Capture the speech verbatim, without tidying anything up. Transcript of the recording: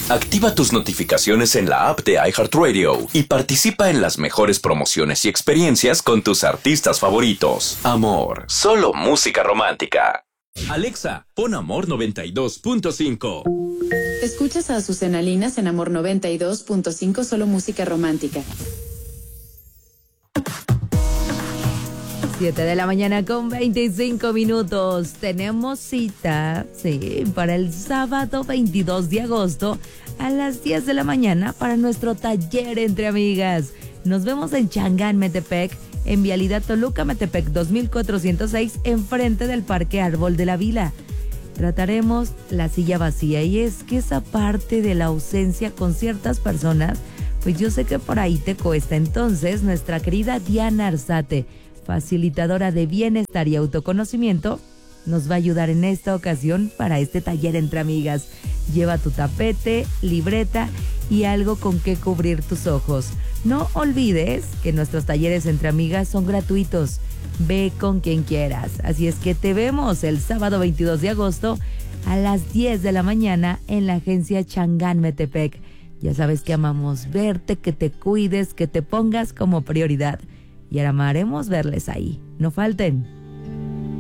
Activa tus notificaciones en la app de iHeartRadio y participa en las mejores promociones y experiencias con tus artistas favoritos. Amor, solo música romántica. Alexa, pon Amor noventa y dos punto cinco. Escuchas a Azucena Linas en Amor noventa y dos punto cinco, solo música romántica. siete de la mañana con veinticinco minutos. Tenemos cita, sí, para el sábado veintidós de agosto a las diez de la mañana para nuestro taller entre amigas. Nos vemos en Changán, Metepec, en Vialidad Toluca, Metepec dos mil cuatrocientos seis, enfrente del Parque Árbol de la Vila. Trataremos la silla vacía, y es que esa parte de la ausencia con ciertas personas, pues yo sé que por ahí te cuesta. Entonces, nuestra querida Diana Arzate, facilitadora de bienestar y autoconocimiento, nos va a ayudar en esta ocasión para este taller entre amigas. Lleva tu tapete, libreta y algo con que cubrir tus ojos. No olvides que nuestros talleres entre amigas son gratuitos. Ve con quien quieras. Así es que te vemos el sábado veintidós de agosto a las diez de la mañana en la agencia Changán, Metepec. Ya sabes que amamos verte, que te cuides, que te pongas como prioridad. Y amaremos verles ahí. No falten.